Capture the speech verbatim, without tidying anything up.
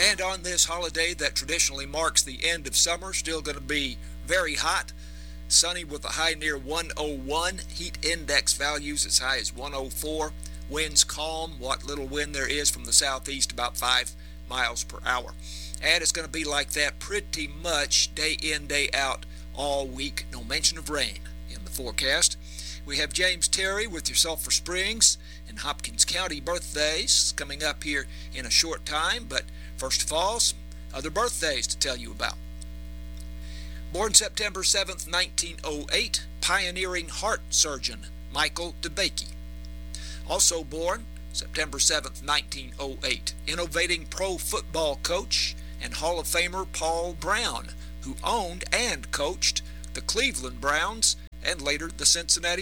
And on this holiday that traditionally marks the end of summer, still going to be very hot. Sunny with a high near one oh one. Heat index values as high as one oh four. Winds calm. What little wind there is from the southeast, about five miles per hour. And it's going to be like that pretty much day in, day out all week. No mention of rain in the forecast. We have James Terry with your Sulphur Springs and Hopkins County birthdays coming up here in a short time. But first of all, some other birthdays to tell you about. Born September seventh, nineteen oh eight, pioneering heart surgeon Michael DeBakey. Also born September seventh, nineteen oh eight, innovating pro football coach and Hall of Famer Paul Brown, who owned and coached the Cleveland Browns and later the Cincinnati